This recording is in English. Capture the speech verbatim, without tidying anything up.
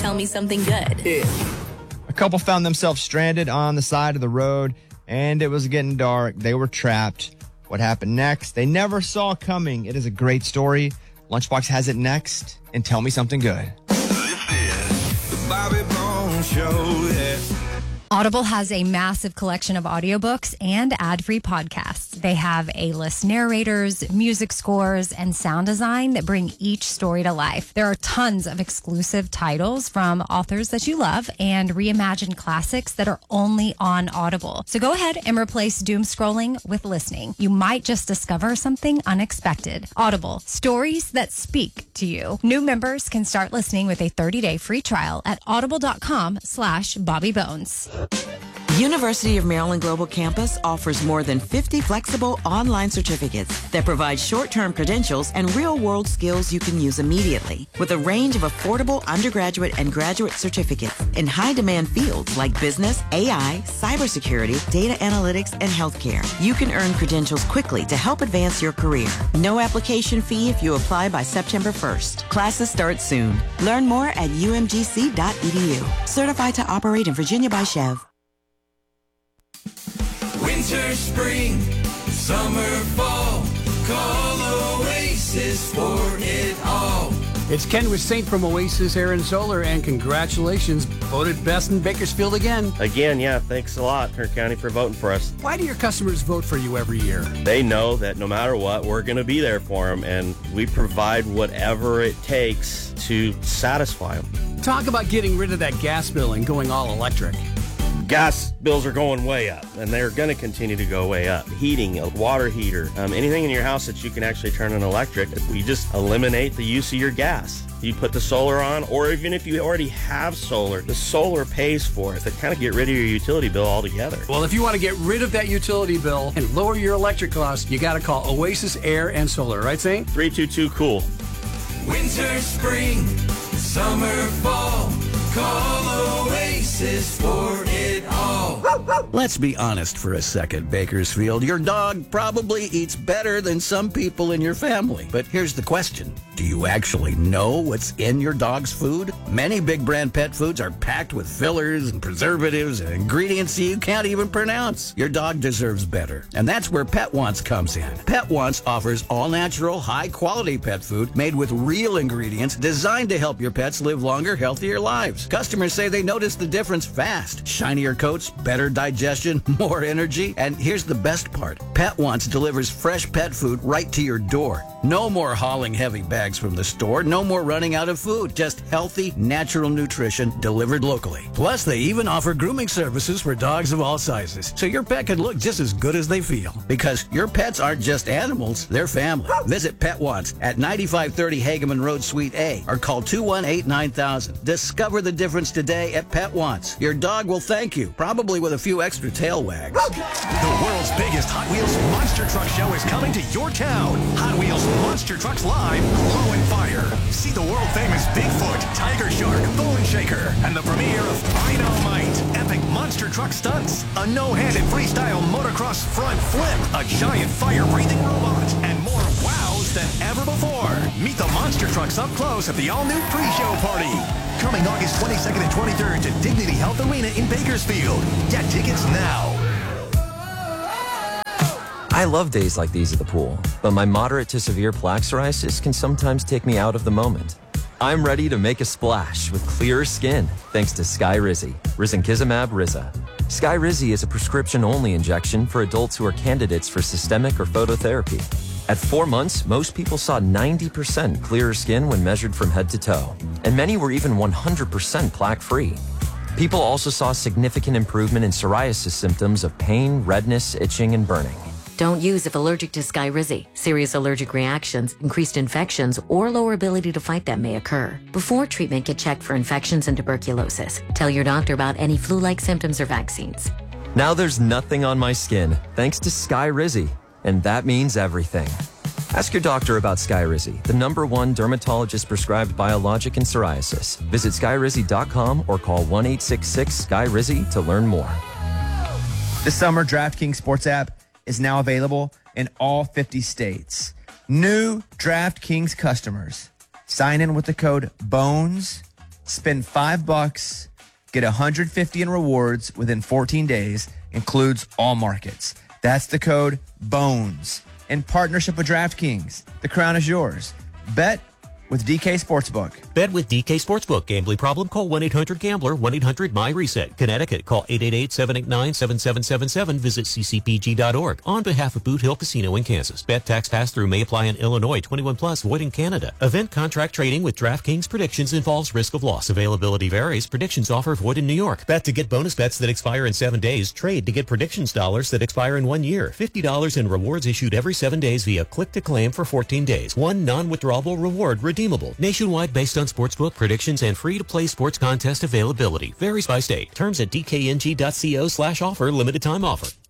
Tell Me Something Good. Yeah. A couple found themselves stranded on the side of the road, and it was getting dark. They were trapped. What happened next? They never saw coming. It is a great story. Lunchbox has it next, and Tell Me Something Good. This is the Bobby Bones Show, yeah. Audible has a massive collection of audiobooks and ad-free podcasts. They have A-list narrators, music scores, and sound design that bring each story to life. There are tons of exclusive titles from authors that you love and reimagined classics that are only on Audible. So go ahead and replace doom scrolling with listening. You might just discover something unexpected. Audible, stories that speak to you. New members can start listening with a thirty-day free trial at audible.com slash Bobby Bones. University of Maryland Global Campus offers more than fifty flexible online certificates that provide short-term credentials and real-world skills you can use immediately. With a range of affordable undergraduate and graduate certificates in high-demand fields like business, A I, cybersecurity, data analytics, and healthcare, you can earn credentials quickly to help advance your career. No application fee if you apply by September first. Classes start soon. Learn more at u m g c dot e d u. Certified to operate in Virginia by Chev. Winter, spring, summer, fall, call Oasis for it all. It's Ken with Saint from Oasis Air and Solar, and congratulations, voted best in Bakersfield again. Again, yeah, thanks a lot, Kern County, for voting for us. Why do your customers vote for you every year? They know that no matter what, we're going to be there for them, and we provide whatever it takes to satisfy them. Talk about getting rid of that gas bill and going all electric. Gas bills are going way up, and they're going to continue to go way up. Heating, a water heater, um, anything in your house that you can actually turn on electric, we just eliminate the use of your gas. You put the solar on, or even if you already have solar, the solar pays for it to kind of get rid of your utility bill altogether. Well, if you want to get rid of that utility bill and lower your electric costs, you got to call Oasis Air and Solar, right, Saint? three two two cool. Winter, spring, summer, fall, call Oasis for it all. Let's be honest for a second, Bakersfield. Your dog probably eats better than some people in your family. But here's the question. Do you actually know what's in your dog's food? Many big brand pet foods are packed with fillers and preservatives and ingredients you can't even pronounce. Your dog deserves better. And that's where Pet Wants comes in. Pet Wants offers all-natural, high-quality pet food made with real ingredients designed to help your pets live longer, healthier lives. Customers say they notice the difference fast. Shinier coats, better digestion, more energy. And here's the best part. Pet Wants delivers fresh pet food right to your door. No more hauling heavy bags from the store. No more running out of food. Just healthy, natural nutrition delivered locally. Plus, they even offer grooming services for dogs of all sizes, so your pet can look just as good as they feel. Because your pets aren't just animals, they're family. Visit Pet Wants at ninety-five thirty Hageman Road, Suite A, or call two one eight, nine thousand. Discover the difference today at Pet Wants. Your dog will thank you, probably with a few extra tail wags. The world's biggest Hot Wheels Monster Truck Show is coming to your town. Hot Wheels Monster Trucks Live, Glow and Fire. See the world-famous Bigfoot, Tiger Shark, Bone Shaker, and the premiere of Dynamite. Epic monster truck stunts, a no-handed freestyle motocross front flip, a giant fire-breathing robot, and more wows than ever before. Meet the monster trucks up close at the all-new pre-show party. Coming August twenty-second and twenty-third to Dignity Health Arena in Bakersfield. Get tickets now. I love days like these at the pool, but my moderate to severe plaque psoriasis can sometimes take me out of the moment. I'm ready to make a splash with clearer skin thanks to Skyrizi, Risankizumab Riza. Skyrizi is a prescription-only injection for adults who are candidates for systemic or phototherapy. At four months, most people saw ninety percent clearer skin when measured from head to toe, and many were even one hundred percent plaque-free. People also saw significant improvement in psoriasis symptoms of pain, redness, itching, and burning. Don't use if allergic to Skyrizi. Serious allergic reactions, increased infections, or lower ability to fight them may occur. Before treatment, get checked for infections and tuberculosis. Tell your doctor about any flu-like symptoms or vaccines. Now there's nothing on my skin, thanks to Skyrizi, and that means everything. Ask your doctor about Skyrizi, the number one dermatologist-prescribed biologic in psoriasis. Visit skyrizi dot com or call one eight six six, S K Y R I Z I to learn more. The summer DraftKings Sports app is now available in all fifty states. New DraftKings customers sign in with the code BONES Spend five bucks, get one hundred fifty in rewards within fourteen days. Includes all markets. That's the code BONES. In partnership with DraftKings, the crown is yours. Bet with D K Sportsbook. Bet with D K Sportsbook. Gambling problem? Call one eight hundred gambler, one eight hundred my reset. Connecticut, call eight eight eight, seven eight nine, seven seven seven seven. Visit c c p g dot org. On behalf of Boot Hill Casino in Kansas. Bet tax pass-through may apply in Illinois. twenty-one plus, void in Canada. Event contract trading with DraftKings predictions involves risk of loss. Availability varies. Predictions offer void in New York. Bet to get bonus bets that expire in seven days. Trade to get predictions dollars that expire in one year. fifty dollars in rewards issued every seven days via click to claim for fourteen days. One non-withdrawable reward redeemable. Nationwide based on sportsbook predictions and free-to-play sports contest availability. Varies by state. Terms at d k n g dot co slash offer. Limited time offer.